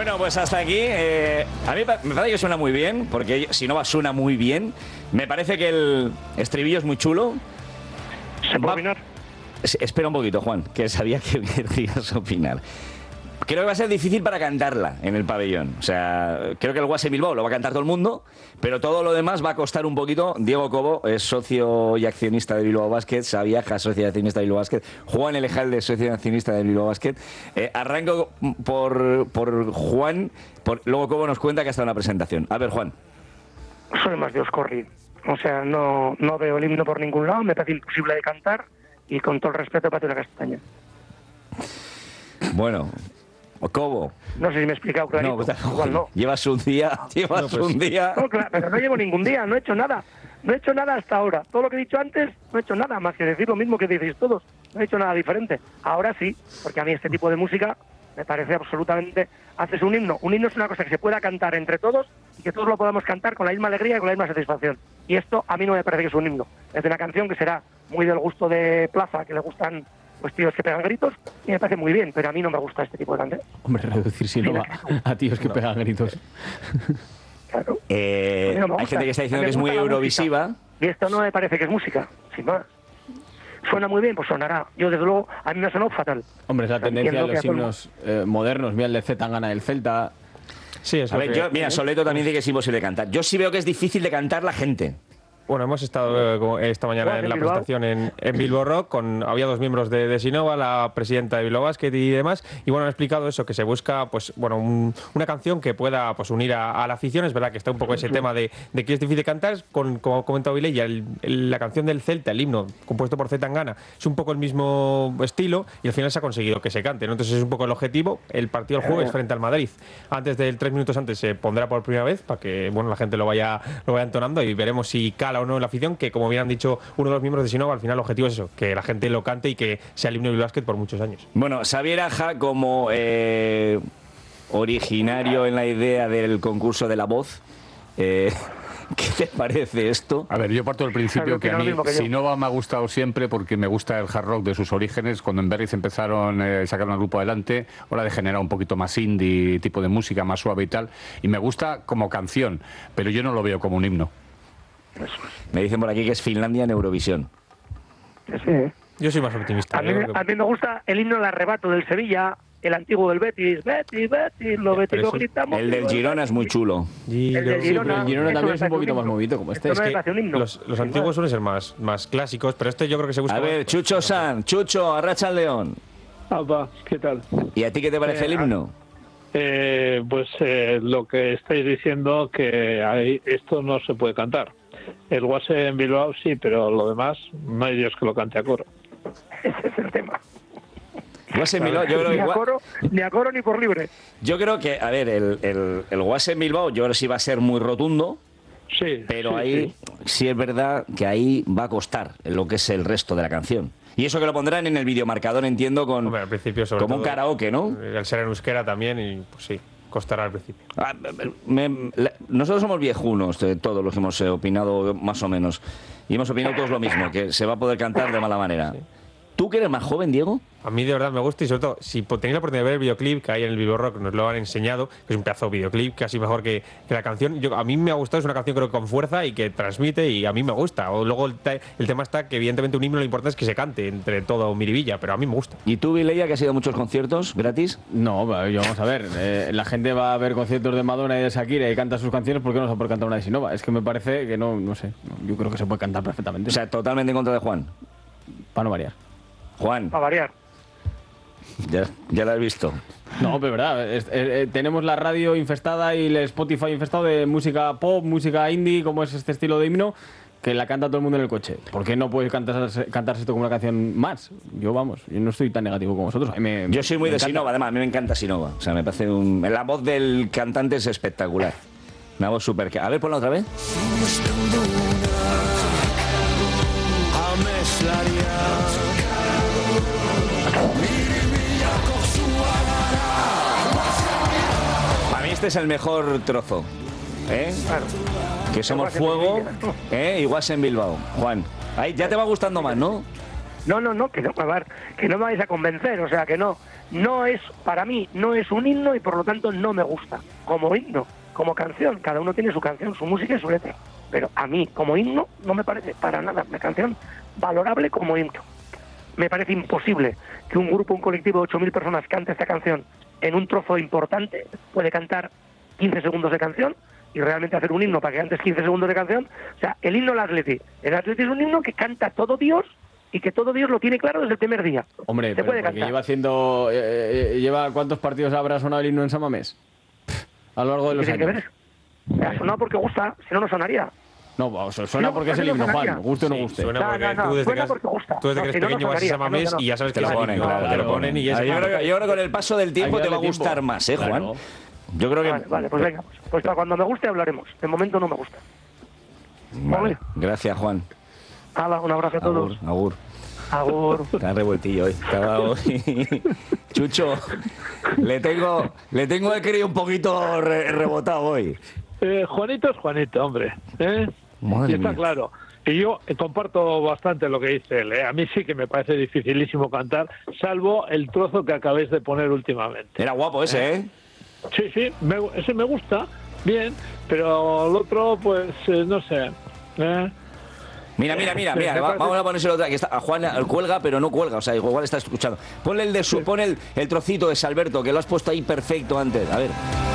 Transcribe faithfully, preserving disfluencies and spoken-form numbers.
Bueno, pues hasta aquí. Eh, a mí me parece que suena muy bien, porque Sinova suena muy bien. Me parece que el estribillo es muy chulo. ¿Se puede opinar? Espera un poquito, Juan, que sabía que querías opinar. Creo que va a ser difícil para cantarla en el pabellón. O sea, creo que el Guas en Bilbao lo va a cantar todo el mundo, pero todo lo demás va a costar un poquito. Diego Cobo es socio y accionista de Bilbao Basket, Sabiaja, socio y accionista de Bilbao Basket, Juan Elejalde, socio y accionista de Bilbao Basket. Eh, arranco por, por Juan, por, luego Cobo nos cuenta que ha estado en la presentación. A ver, Juan. Soy más de Oscorri. O sea, no, no veo el himno por ningún lado, me parece imposible de cantar y con todo el respeto para una castaña. Bueno... Cobo. No sé si me he explicado clarito. No, pues, igual no. Llevas un día, llevas no, pues, un día. No, claro, pero no llevo ningún día, no he hecho nada. No he hecho nada hasta ahora. Todo lo que he dicho antes, no he hecho nada más que decir lo mismo que decís todos. No he hecho nada diferente. Ahora sí, porque a mí este tipo de música me parece absolutamente... Haces un himno. Un himno es una cosa que se pueda cantar entre todos y que todos lo podamos cantar con la misma alegría y con la misma satisfacción. Y esto a mí no me parece que es un himno. Es una canción que será muy del gusto de Plaza, que le gustan... pues tíos que pegan gritos, y me parece muy bien, pero a mí no me gusta este tipo de canción. Hombre, reducir Sinova a tíos que no. pegan gritos. Claro. Eh, no hay gente que está diciendo que es muy eurovisiva. Música, y esto no me parece que es música, sin más. Suena muy bien, pues sonará. Yo, desde luego, a mí me ha sonado fatal. Hombre, es la tendencia de los himnos eh, modernos. Mira el de Zetangana del Celta. Sí, eso a ver, yo, mira, Soleto también dice que es imposible cantar. Yo sí veo que es difícil de cantar la gente. Bueno, hemos estado eh, esta mañana en la presentación en, en Bilbao Rock, con, había dos miembros de, de Sinova, la presidenta de Bilbao Basket y demás, y bueno, han explicado eso, que se busca pues bueno un, una canción que pueda pues unir a, a la afición. Es verdad que está un poco ese tema de, de que es difícil de cantar, con, como ha comentado Vilella, el, el, la canción del Celta, el himno, compuesto por Zetangana, es un poco el mismo estilo, y al final se ha conseguido que se cante, ¿no? Entonces es un poco el objetivo. El partido el jueves frente al Madrid, antes del tres minutos antes se pondrá por primera vez, para que bueno la gente lo vaya, lo vaya entonando, y veremos si cala o no en la afición, que como bien han dicho uno de los miembros de Sinova, al final el objetivo es eso, que la gente lo cante y que sea el himno del básquet por muchos años. Bueno, Xavier Aja, como eh, originario en la idea del concurso de la voz, eh, ¿qué te parece esto? A ver, yo parto del principio que a mí Sinova me ha gustado siempre porque me gusta el hard rock de sus orígenes. Cuando en Berriz empezaron a eh, sacar un grupo adelante, ahora de generar un poquito más indie, tipo de música más suave y tal, y me gusta como canción, pero yo no lo veo como un himno. Me dicen por aquí que es Finlandia en Eurovisión. Sí. Yo soy más optimista. A mí, que... a mí me gusta el himno del arrebato del Sevilla, el antiguo del Betis, Betis, Betis, lo Betis lo gritamos. El del Girona es muy chulo. Giro. El del Girona, sí, el Girona también es un poquito más movido como este. Es que los, los antiguos suelen ser más, más clásicos, pero este yo creo que se busca. A ver, más, Chucho pues, San, Chucho, arracha al león. Alba, ¿qué tal? ¿Y a ti qué te parece eh, el himno? Eh, pues eh, lo que estáis diciendo, que hay, esto no se puede cantar. El Guase en Bilbao sí, pero lo demás no hay Dios que lo cante a coro. Ese es el tema. Guase en Bilbao, yo creo ni, que a coro, ni a coro ni por libre. Yo creo que, a ver, el, el, el Guase en Bilbao yo creo que sí va a ser muy rotundo. Sí. Pero sí, ahí sí. sí es verdad que ahí va a costar lo que es el resto de la canción. Y eso que lo pondrán en el videomarcador, entiendo, con Hombre, al principio, sobre como todo, un karaoke, ¿no? El ser en euskera también, y pues sí, costará al principio. Ah, me, me, nosotros somos viejunos, de todos los que hemos eh, opinado más o menos. Y hemos opinado todos lo mismo, que se va a poder cantar de mala manera. Sí. ¿Tú que eres más joven, Diego? A mí de verdad me gusta, y sobre todo, si tenéis la oportunidad de ver el videoclip que hay en el Bilbao Rock, nos lo han enseñado, que es un pedazo de videoclip, casi mejor que, que la canción. Yo, a mí me ha gustado, es una canción creo que con fuerza y que transmite, y a mí me gusta. O luego el, el tema está que evidentemente un himno lo importante es que se cante entre todo Miribilla, pero a mí me gusta. ¿Y tú, Vilella, que has ido a muchos conciertos gratis? No, yo vamos a ver, eh, la gente va a ver conciertos de Madonna y de Shakira y canta sus canciones, ¿por qué no se puede cantar una de Sinova? Es que me parece que no, no sé, yo creo que se puede cantar perfectamente. O sea, totalmente en contra de Juan. Para no variar. Juan. Para variar. Ya, ya lo has visto. No, pero verdad, es, eh, tenemos la radio infestada y el Spotify infestado de música pop, música indie, como es este estilo de himno, que la canta todo el mundo en el coche. ¿Por qué no puedes cantarse, cantarse esto como una canción más? Yo, vamos, yo no estoy tan negativo como vosotros. A mí me, yo soy muy me de Sinova, además, a mí me encanta Sinova. O sea, me parece un... La voz del cantante es espectacular. Una voz súper... A ver, ponla otra vez. Para mí este es el mejor trozo, ¿eh? Claro. Que somos fuego, ¿eh? Igual en Bilbao. Juan, ahí ya te va gustando más, ¿no? No, no, no, que no, a ver, que no me vais a convencer, o sea, que no. no es, para mí, no es un himno y por lo tanto no me gusta como himno, como canción. Cada uno tiene su canción, su música y su letra. Pero a mí, como himno, no me parece para nada una canción valorable como himno. Me parece imposible que un grupo, un colectivo de ocho mil personas cante esta canción en un trozo importante. Puede cantar quince segundos de canción y realmente hacer un himno para que cantes quince segundos de canción. O sea, el himno del Atleti. El Atleti es un himno que canta todo Dios y que todo Dios lo tiene claro desde el primer día. Hombre, se pero puede porque cantar. lleva haciendo... Eh, ¿Lleva cuántos partidos habrá sonado el himno en San Mamés? A lo largo de los ¿Qué tiene años. que ver? Ha sonado porque gusta, si no, no sonaría. No, o sea, suena No, porque es el no himno, sonaría. Juan, guste o no Sí, guste. suena No, porque no, no, tú desde suena que, has- porque gusta. tú desde No, que si eres no, no pequeño vas a sonaría, San Mamés no, no. y ya sabes que Te es lo el ponen, himno, claro, te te lo lo ponen ponen. y ya Ah, se yo, creo canta. que, yo creo que con el paso del tiempo Hay que te va a darle gustar tiempo. más, ¿eh, Juan? Claro. Yo creo que... Vale, vale, pues venga. Pues para cuando me guste hablaremos. De momento no me gusta. Vale. Gracias, Juan. Hala, un abrazo a Agur, todos. agur. Agur. Está revueltillo hoy. Está hoy. Chucho, le tengo, le tengo el crío un poquito re- rebotado hoy. Eh, Juanito es Juanito, hombre. ¿eh? Madre y está mía. claro. Y yo eh, comparto bastante lo que dice él. ¿eh? A mí sí que me parece dificilísimo cantar, salvo el trozo que acabéis de poner últimamente. Era guapo ese, ¿eh? Sí, sí, me- ese me gusta, bien, pero el otro, pues, eh, no sé. ¿eh? Mira, mira, mira, mira, Me va- parece- vamos a ponérselo otra, que está, a Juan cuelga, pero no cuelga, o sea, igual está escuchando. Ponle el de su, pon el, el trocito de Salberto, que lo has puesto ahí perfecto antes, a ver.